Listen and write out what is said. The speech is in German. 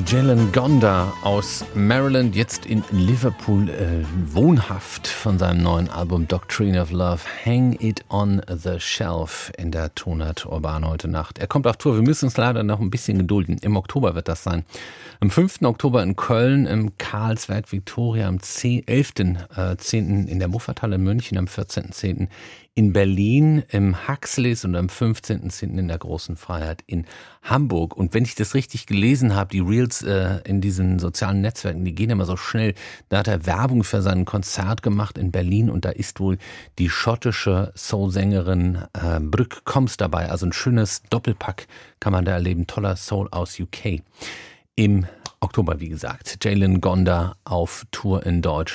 Jalen Gonda aus Maryland, jetzt in Liverpool wohnhaft, von seinem neuen Album Doctrine of Love, Hang It on the Shelf in der Tonart Urban heute Nacht. Er kommt auf Tour, wir müssen uns leider noch ein bisschen gedulden. Im Oktober wird das sein. Am 5. Oktober in Köln, im Karlswerk Victoria, am 11.10. in der Muffathalle in München, am 14.10. in Berlin, im Huxleys und am 15.10. in der Großen Freiheit in Hamburg. Und wenn ich das richtig gelesen habe, die Reels in diesen sozialen Netzwerken, die gehen immer so schnell. Da hat er Werbung für sein Konzert gemacht in Berlin und da ist wohl die schottische Soul-Sängerin Brooke Combs dabei. Also ein schönes Doppelpack kann man da erleben. Toller Soul aus UK. Im Oktober, wie gesagt, Jalen Gonda auf Tour in Deutschland.